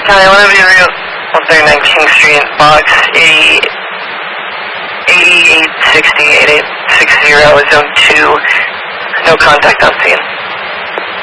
County, 139 King Street, box 8860, 8860, zone 2. No contact on scene.